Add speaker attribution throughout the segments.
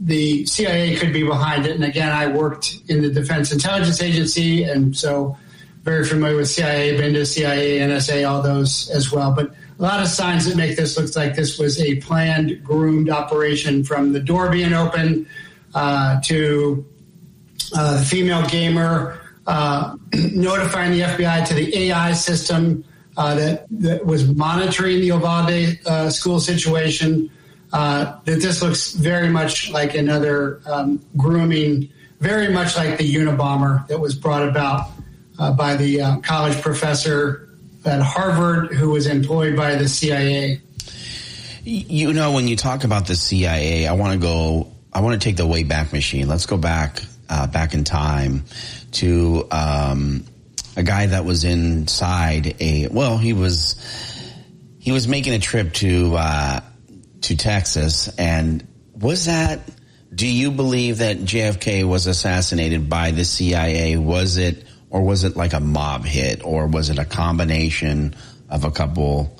Speaker 1: the CIA could be behind it. And again, I worked in the Defense Intelligence Agency, and so very familiar with CIA, been to CIA, NSA, all those as well. But a lot of signs that make this look like this was a planned, groomed operation, from the door being open to the female gamer notifying the FBI to the AI system that was monitoring the Uvalde school situation. That this looks very much like another grooming, very much like the Unabomber that was brought about by the college professor at Harvard who was employed by the CIA.
Speaker 2: You know, when you talk about the CIA, I want to take the Wayback Machine. Let's go back in time to a guy that was inside he was making a trip to Texas. And do you believe that JFK was assassinated by the CIA? Was it like a mob hit, or was it a combination of a couple,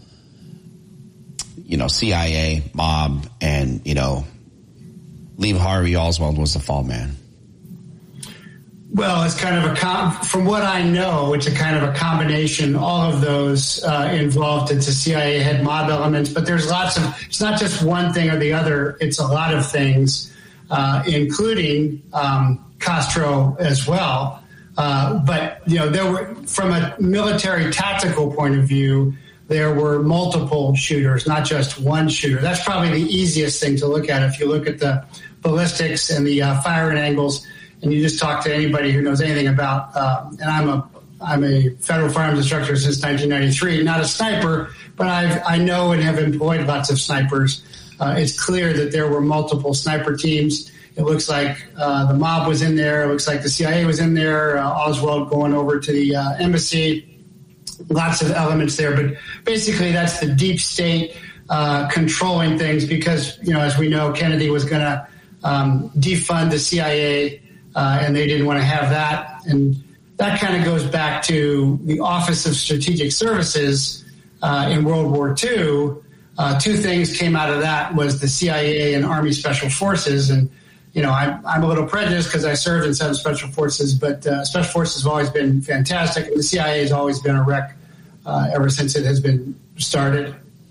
Speaker 2: CIA, mob, and, Lee Harvey Oswald was the fall man?
Speaker 1: Well, it's kind of from what I know, it's a kind of a combination. All of those involved. It's a CIA had mob elements, but there's it's not just one thing or the other. It's a lot of things, including Castro as well. But, there were, from a military tactical point of view, there were multiple shooters, not just one shooter. That's probably the easiest thing to look at. If you look at the ballistics and the firing angles, and you just talk to anybody who knows anything about, and I'm a federal firearms instructor since 1993, not a sniper, but I know and have employed lots of snipers. It's clear that there were multiple sniper teams. It looks like the mob was in there. It looks like the CIA was in there. Oswald going over to the embassy. Lots of elements there. But basically, that's the deep state controlling things because, as we know, Kennedy was going to defund the CIA, and they didn't want to have that. And that kind of goes back to the Office of Strategic Services in World War II. Two things came out of that was the CIA and Army Special Forces. And I'm a little prejudiced because I served in some Special Forces, but Special Forces have always been fantastic, and the CIA has always been a wreck ever since it has been started.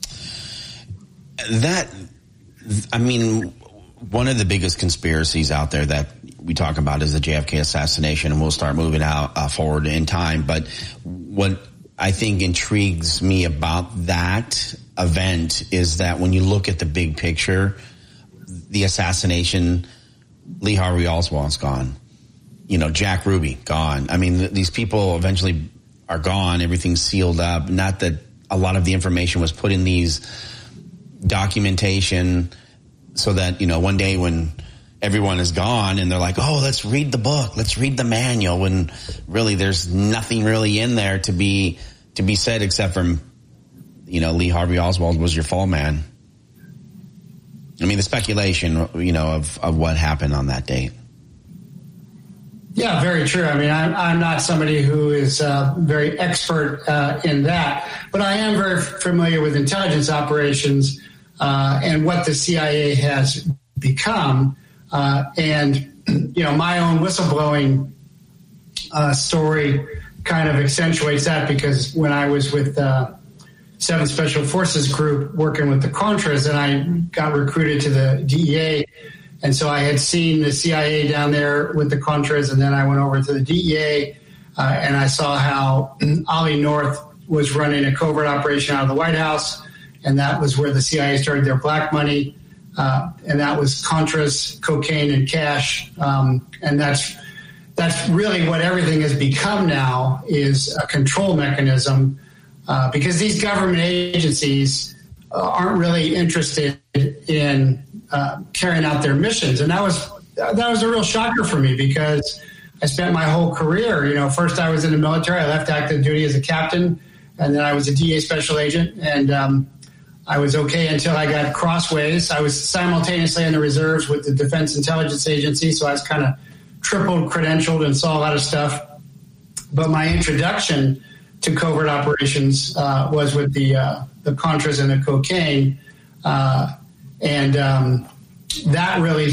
Speaker 2: One of the biggest conspiracies out there that we talk about is the JFK assassination, and we'll start moving forward in time. But what I think intrigues me about that event is that when you look at the big picture, the assassination, Lee Harvey Oswald's gone. Jack Ruby, gone. I mean, these people eventually are gone. Everything's sealed up. Not that a lot of the information was put in these documentation so that, one day when everyone is gone and they're like, oh, let's read the book, let's read the manual, when really there's nothing really in there to be said except from, Lee Harvey Oswald was your fall man. I mean, the speculation, of what happened on that date.
Speaker 1: Yeah, very true. I mean, I'm not somebody who is very expert in that, but I am very familiar with intelligence operations and what the CIA has become. And my own whistleblowing story kind of accentuates that, because when I was with 7th Special Forces Group working with the Contras, and I got recruited to the DEA. And so I had seen the CIA down there with the Contras, and then I went over to the DEA, and I saw how Ollie North was running a covert operation out of the White House, and that was where the CIA started their black money, and that was Contras, cocaine, and cash, and that's really what everything has become now, is a control mechanism, because these government agencies aren't really interested in carrying out their missions. And that was a real shocker for me, because I spent my whole career, first I was in the military. I left active duty as a captain, and then I was a DEA special agent, and I was okay until I got crossways. I was simultaneously in the reserves with the Defense Intelligence Agency, so I was kind of triple credentialed and saw a lot of stuff. But my introduction to covert operations was with the Contras and the cocaine, and that really